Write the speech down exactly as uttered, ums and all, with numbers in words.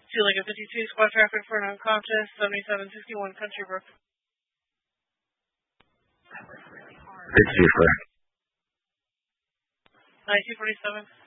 Two Lincoln fifty-two, squad traffic for an unconscious, seventy-seven sixty-one Country Brook. fifty-two, clear. nineteen forty-seven.